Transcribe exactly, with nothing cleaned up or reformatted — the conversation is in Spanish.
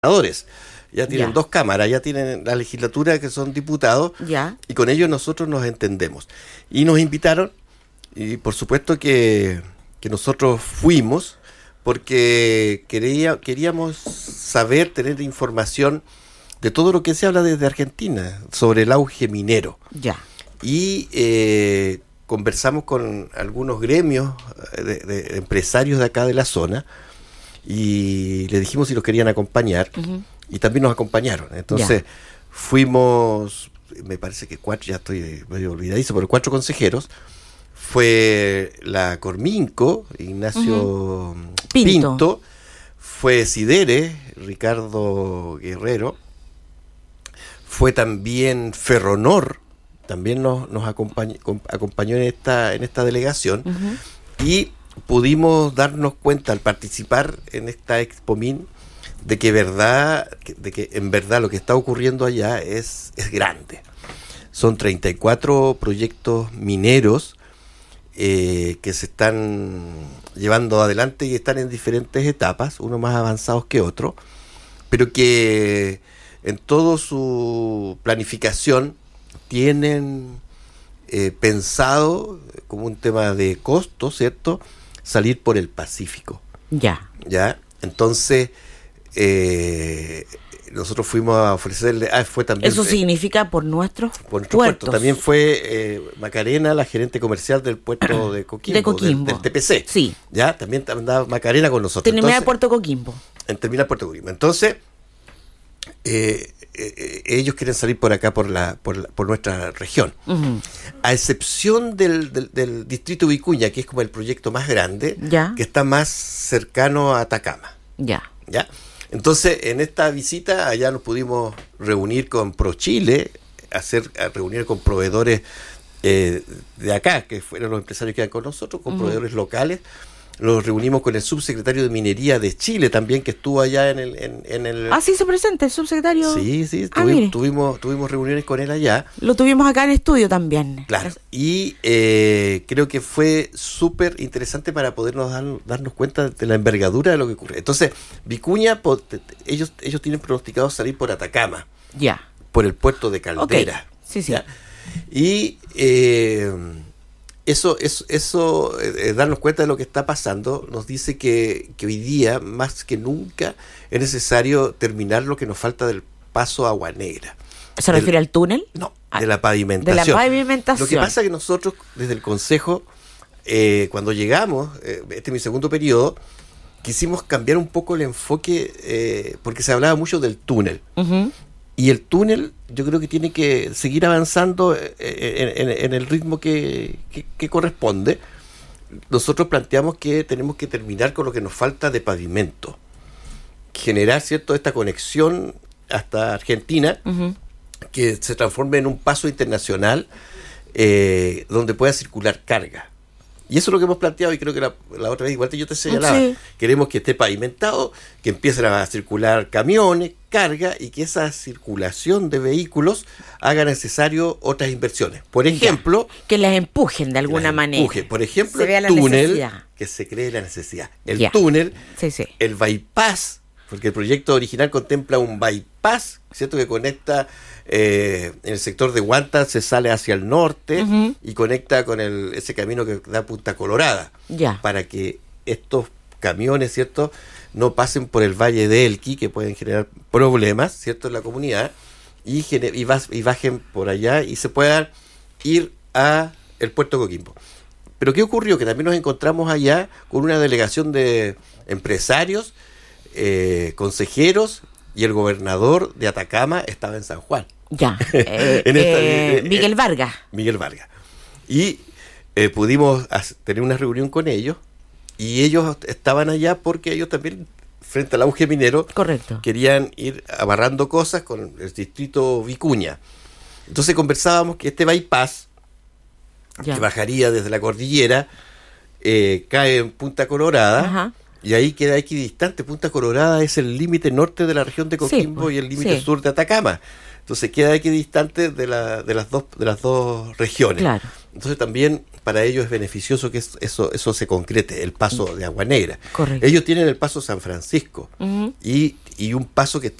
senadores. Ya tienen Ya. dos cámaras, ya tienen la legislatura que son diputados, Ya. y con ellos nosotros nos entendemos. Y nos invitaron, y por supuesto que, que nosotros fuimos, porque quería, queríamos saber, tener información de todo lo que se habla desde Argentina, sobre el auge minero. Ya. Y eh, conversamos con algunos gremios de, de empresarios de acá de la zona, y le dijimos si nos querían acompañar, uh-huh. y también nos acompañaron. Entonces, ya. fuimos, me parece que cuatro, ya estoy medio olvidadizo, pero cuatro consejeros. Fue la Corminco, Ignacio uh-huh. Pinto. Pinto, fue Sidere, Ricardo Guerrero, fue también Ferronor, también nos, nos acompañó, acompañó en esta, en esta delegación, uh-huh. y pudimos darnos cuenta al participar en esta Expomin de que verdad, de que en verdad lo que está ocurriendo allá es, es grande. Son treinta y cuatro proyectos mineros eh, que se están llevando adelante y están en diferentes etapas, unos más avanzados que otros, pero que en toda su planificación tienen eh, pensado como un tema de costo, ¿cierto?, salir por el Pacífico. Ya. Ya. Entonces, eh, nosotros fuimos a ofrecerle. Ah, fue también. Eso eh, significa por nuestros por nuestro puertos. Puerto. También fue eh, Macarena, la gerente comercial del puerto de Coquimbo. De Coquimbo. Del, del T P C. Sí. Ya. También andaba Macarena con nosotros. Terminal Puerto Coquimbo. En Terminal Puerto Coquimbo. Entonces, eh, eh, ellos quieren salir por acá, por la, por, la, por nuestra región. Uh-huh. A excepción del, del, del distrito Vicuña, que es como el proyecto más grande, ya. que está más cercano a Atacama. Ya. ¿Ya? Entonces, en esta visita allá nos pudimos reunir con ProChile, hacer a reunir con proveedores eh, de acá, que fueron los empresarios que eran con nosotros, con uh-huh. proveedores locales. Nos reunimos con el subsecretario de Minería de Chile también, que estuvo allá en el... En, en el... Ah, sí, se presenta el subsecretario. Sí, sí, ah, tuvimos, tuvimos, tuvimos reuniones con él allá. Lo tuvimos acá en estudio también. Claro, y eh, creo que fue súper interesante para podernos dar, darnos cuenta de la envergadura de lo que ocurre. Entonces, Vicuña, ellos, ellos tienen pronosticado salir por Atacama. Ya. Por el puerto de Caldera. Okay. Sí, sí. ¿Ya? Y... Eh, Eso, eso, eso eh, darnos cuenta de lo que está pasando, nos dice que, que hoy día, más que nunca, es necesario terminar lo que nos falta del paso Agua Negra. ¿Se refiere al túnel? No, de la pavimentación. De la pavimentación. Lo que pasa es que nosotros, desde el Consejo, eh, cuando llegamos, eh, este es mi segundo periodo, quisimos cambiar un poco el enfoque, eh, porque se hablaba mucho del túnel. Uh-huh. Y el túnel yo creo que tiene que seguir avanzando en, en, en el ritmo que, que, que corresponde. Nosotros planteamos que tenemos que terminar con lo que nos falta de pavimento. Generar, ¿cierto?, esta conexión hasta Argentina, uh-huh. que se transforme en un paso internacional eh, donde pueda circular carga. Y eso es lo que hemos planteado, y creo que la, la otra vez igual que yo te señalaba. Sí. Queremos que esté pavimentado, que empiecen a circular camiones, carga, y que esa circulación de vehículos haga necesario otras inversiones. Por ejemplo... Ya, que las empujen de alguna las manera. Empuje. Por ejemplo, el túnel, que se cree la necesidad. El ya. túnel, sí, sí. el bypass, porque el proyecto original contempla un bypass, ¿cierto?, que conecta... Eh, en el sector de Huanta, se sale hacia el norte, uh-huh. y conecta con el, ese camino que da Punta Colorada, ya. para que estos camiones, ¿cierto?, no pasen por el Valle de Elqui, que pueden generar problemas, ¿cierto?, en la comunidad, y, gener- y, bas- y bajen por allá y se puedan ir a el puerto Coquimbo. Pero ¿qué ocurrió? Que también nos encontramos allá con una delegación de empresarios, eh, consejeros, y el gobernador de Atacama estaba en San Juan. Ya. Eh, en esta, eh, eh, Miguel Vargas. Miguel Vargas. Y eh, pudimos hacer, tener una reunión con ellos, y ellos estaban allá porque ellos también, frente al auge minero, correcto, querían ir abarrando cosas con el distrito Vicuña. Entonces conversábamos que este bypass, ya. que bajaría desde la cordillera, eh, cae en Punta Colorada. Ajá. Y ahí queda equidistante. Punta Colorada es el límite norte de la región de Coquimbo, sí, pues, y el límite sí. sur de Atacama. Entonces queda equidistante de, la, de, las dos, de las dos regiones. Claro. Entonces también para ellos es beneficioso que eso, eso se concrete, el paso de Agua Negra. Correcto. Ellos tienen el paso San Francisco uh-huh. y, y un paso que está